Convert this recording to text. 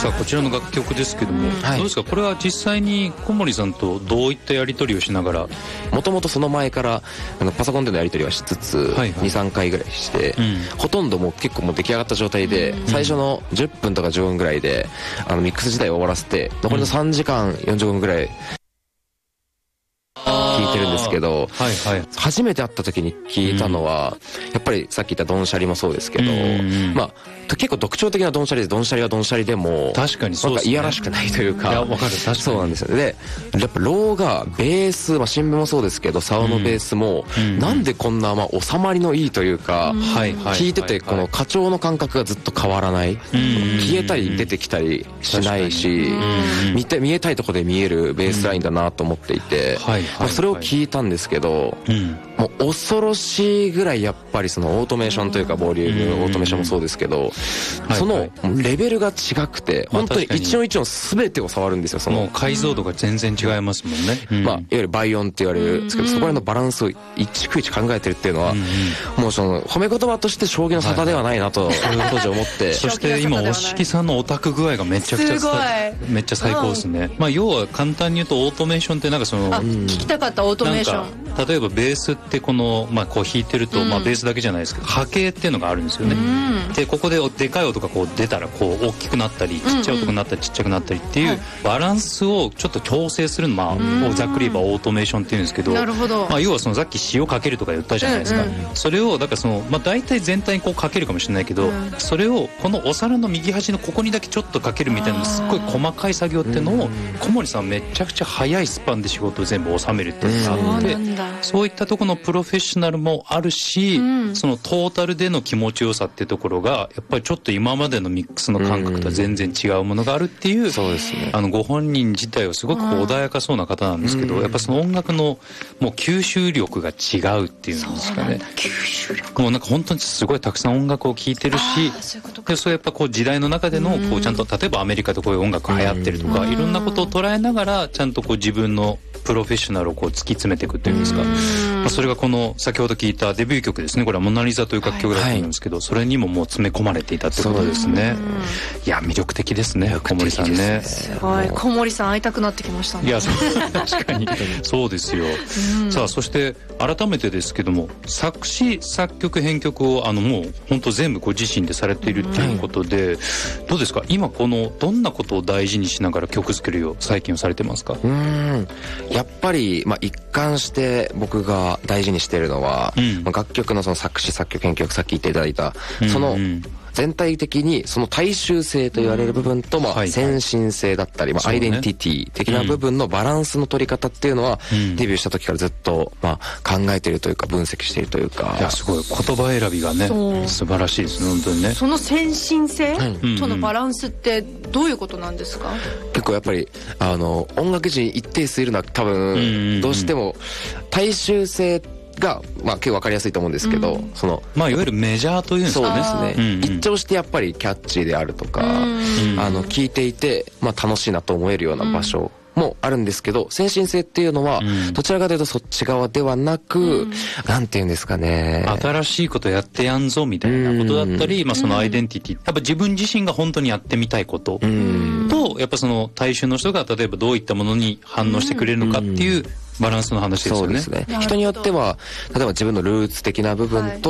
さあこちらの楽曲ですけども、どうですか、これは実際に小森さんとどういったやり取りをしながら。 もともとその前からパソコンでのやり取りはしつつ、23回ぐらいして、ほとんどもう結構もう出来上がった状態で、最初の10分とか15分ぐらいでミックス自体を終わらせて、残りの3時間40分ぐらい聞いてるんですけど、初めて会った時に聞いたのは、やっぱりさっき言ったドンシャリもそうですけど、まあ結構特徴的なドンシャリで、ドンシャリはドンシャリでも確かにそうですね、 なんかいやらしくないというか、 いやわかる、確かにそうなんですよね。でやっぱローがベース、まあ新聞もそうですけど、サオのベースもなんでこんな収まりのいいというか、聞いててこの波長の感覚がずっと変わらない、消えたり出てきたりしないし、見えたいとこで見えるベースラインだなと思っていて、それを聞いたんですけど、もう恐ろしいぐらいやっぱりそのオートメーションというか、ボリュームオートメーションもそうですけど、そのレベルが違くて、本当に一音一音全てを触るんですよ。その解像度が全然違いますもんね。 まあいわゆる倍音って言われるんですけど、そこらのバランスを一区一考えてるっていうのは、もうその褒め言葉として将棋の沙汰ではないなと当時思って。 そして今押木さんのオタク具合がめちゃくちゃめっちゃ最高ですね。まあ要は簡単に言うとオートメーションってなんかその聞きたかったオートメーション、 例えばベースってこのまあこう弾いてると、まあベースだけじゃないですけど波形っていうのがあるんですよね。でここででかい音がこう出たらこう大きくなったり、ちっちゃい音になったりちっちゃくなったりっていうバランスをちょっと調整するの、まあざっくり言えばオートメーションっていうんですけど、まあ要はそのさっき塩かけるとか言ったじゃないですか。それをだからそのまあ大体全体にこうかけるかもしれないけど、それをこのお皿の右端のここにだけちょっとかけるみたいなすっごい細かい作業っていうのを小森さんめちゃくちゃ早いスパンで仕事を全部収めるっていうのがあって、そういったところのプロフェッショナルもあるし、そのトータルでの気持ちよさっていうところがやっぱりちょっと今までのミックスの感覚とは全然違うものがあるっていう、そうですね、ご本人自体はすごく穏やかそうな方なんですけど、やっぱその音楽のもう吸収力が違うっていうんですかね。 吸収力、 もうなんか本当にすごいたくさん音楽を聴いてるし、でそれやっぱこう時代の中でのこうちゃんと例えばアメリカでこういう音楽流行ってるとか、いろんなことを捉えながらちゃんとこう自分のプロフェッショナルをこう突き詰めていくっていうんですか、まあ、それがこの先ほど聞いたデビュー曲ですね。これはモナリザという楽曲だと思うんですけど、それにももう詰め込まれていたってことですね。いや魅力的ですね、小森さんね。 すごい、小森さん会いたくなってきましたね。 いや確かにそうですよ。さあそして改めてですけども、作詞作曲編曲をもう本当全部ご自身でされているということで、どうですか今このどんなことを大事にしながら曲作りを最近はされてますか？ やっぱり、まあ、一貫して僕が大事にしているのは、楽曲のその作詞作曲編曲、さっき言っていただいたその全体的にその大衆性と言われる部分と、まあ先進性だったり、まあアイデンティティ的な部分のバランスの取り方っていうのは、デビューした時からずっとまあ考えているというか分析しているというか。 いやすごい言葉選びがね素晴らしいですね、本当にね。 その先進性とのバランスってどういうことなんですか？ 結構やっぱり音楽人一定数いるのは多分どうしても大衆性が、まあ、結構分かりやすいと思うんですけど、そのまあいわゆるメジャーというんですかね。 そうですね、一聴してやっぱりキャッチーであるとか、聞いていて、まあ、楽しいなと思えるような場所もあるんですけど、先進性っていうのはどちらかというとそっち側ではなく、なんていうんですかね、 新しいことやってやんぞみたいなことだったり、まあそのアイデンティティ、やっぱ自分自身が本当にやってみたいことと、やっぱその大衆の人が例えばどういったものに反応してくれるのかっていうバランスの話ですよね。 そうですね。人によっては例えば自分のルーツ的な部分と